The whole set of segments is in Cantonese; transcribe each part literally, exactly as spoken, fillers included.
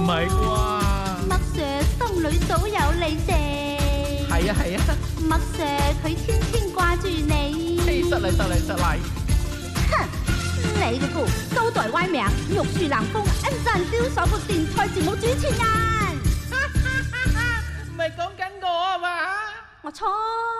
係啩？ 麥 Sir 心裏早有你哋。 係啊係啊， 麥 Sir 佢天天掛住你。 嘿，失禮失禮失禮。 哼，你嘅歌高台歪名，玉樹臨風，恩讚招手個電台節目主持人。 唔係講緊我啊嘛？ 我猜。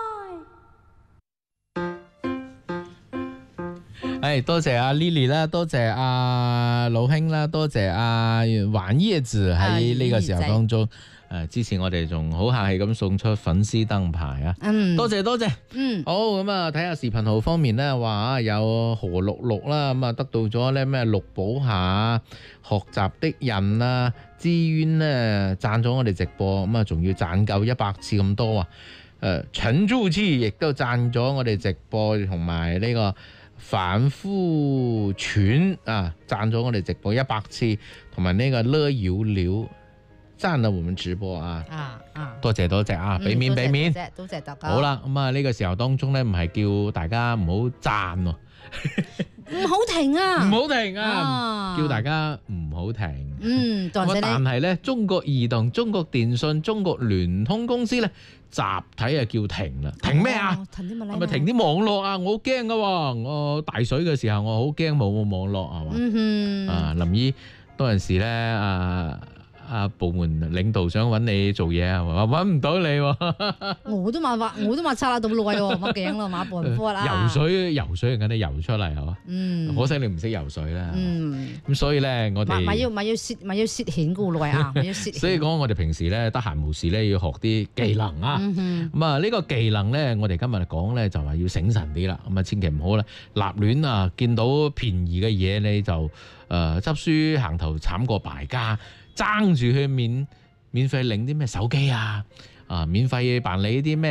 誒，多謝阿 Lily 啦，多謝阿老兄啦，多謝阿玩椰子喺呢個時候當中誒支持我哋，仲好客氣咁送出粉絲燈牌啊！ 嗯， 多謝多謝。 嗯， 好咁啊，睇下視頻號方面咧，話有何六六啦，咁啊得到咗咧咩綠寶下學習的人啊，資淵咧讚咗我哋直播，咁啊仲要讚夠一百次咁多啊！誒陳珠之亦都讚咗我哋直播，同埋呢個反覆傳啊，讚咗我哋直播一百次，同埋呢個樂妖料讚咗我們直播啊！ 啊啊， 多謝多謝啊！俾面俾面， 多謝多謝大家。 好啦，咁啊呢個時候當中咧，唔係叫大家唔好讚喎， 唔好停啊！ 唔好停啊！ 啊叫大家唔好停。 嗯，多謝你。 但係咧，中國移動、中國電信、中國聯通公司咧，集體啊叫停啦。停咩啊？ 停啲乜咧？ 係咪停啲網絡啊？我好驚噶喎！我大水嘅時候，我好驚冇網絡係嘛？ 嗯哼。 啊，林姨嗰陣時咧，啊啊部門領導想揾你做嘢啊，話揾唔到你喎。 我都話話，我都話差到耐喎，乜頸咯，馬半科啦。 游水游水緊啲游出嚟係嘛？ 嗯。 可惜你唔識游水啦。 嗯。 咁所以咧，我哋咪要咪要涉咪要涉險過耐啊！咪要涉。 所以講，我哋平時咧得閒無事咧要學啲技能啊。咁啊，呢個技能咧，我哋今日講咧就話要醒神啲啦。咁啊，千祈唔好咧立亂啊，見到便宜嘅嘢你就誒執輸行頭慘過敗家，爭住去免免費領啲咩手機啊，啊免費辦理啲咩？